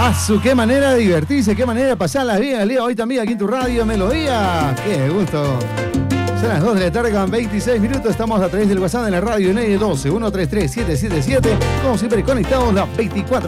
Qué manera de divertirse, qué manera de pasarlas bien el día de hoy también aquí en tu radio Melodía. Qué gusto. Son las 2 de la tarde con 26 minutos. Estamos a través del WhatsApp de la radio en el 12 133 777. Como siempre conectados las 24